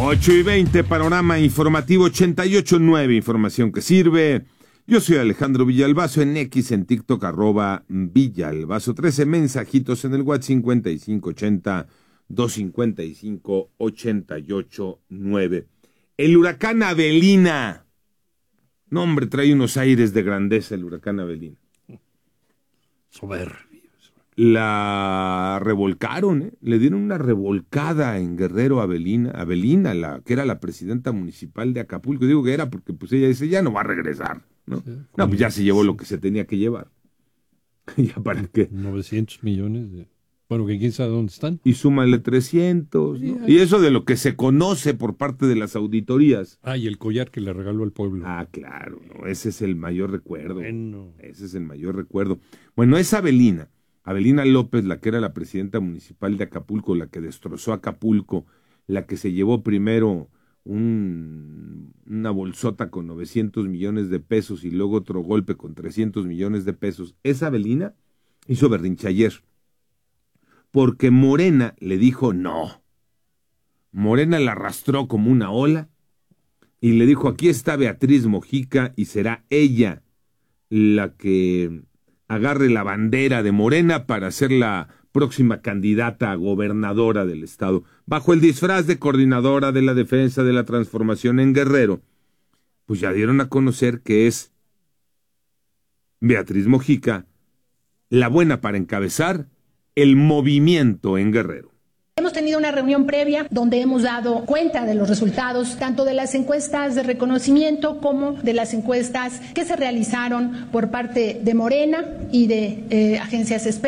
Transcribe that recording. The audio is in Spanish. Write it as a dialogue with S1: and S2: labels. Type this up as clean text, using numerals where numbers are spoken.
S1: 8:20, panorama informativo 88.9, información que sirve. Yo soy Alejandro Villalbazo, en X, en TikTok, @Villalbazo 13, mensajitos en el WhatsApp 5580-255-889. El huracán Avelina. No, hombre, trae unos aires de grandeza el huracán Avelina.
S2: Soberbio.
S1: La revolcaron, le dieron una revolcada en Guerrero a Avelina, que era la presidenta municipal de Acapulco. Digo que era porque pues ella dice, ya no va a regresar, ¿no? Sí, no, pues ya se llevó lo que se tenía que llevar. ¿Ya para qué?
S2: 900 millones de... Bueno, que quién sabe dónde están.
S1: Y súmale 300, ¿no? Y eso de lo que se conoce por parte de las auditorías.
S2: Y el collar que le regaló al pueblo.
S1: Claro, ¿no? Ese es el mayor recuerdo.
S2: Bueno.
S1: Ese es el mayor recuerdo. Bueno, es Avelina López, la que era la presidenta municipal de Acapulco, la que destrozó Acapulco, la que se llevó primero una bolsota con 900 millones de pesos y luego otro golpe con 300 millones de pesos. Esa Avelina hizo berrinche ayer, porque Morena le dijo no. Morena la arrastró como una ola y le dijo, aquí está Beatriz Mojica y será ella la que agarre la bandera de Morena para ser la próxima candidata a gobernadora del estado, bajo el disfraz de coordinadora de la defensa de la transformación en Guerrero. Pues ya dieron a conocer que es Beatriz Mojica la buena para encabezar el movimiento en Guerrero.
S3: Hemos tenido una reunión previa donde hemos dado cuenta de los resultados tanto de las encuestas de reconocimiento como de las encuestas que se realizaron por parte de Morena y de agencias expertas.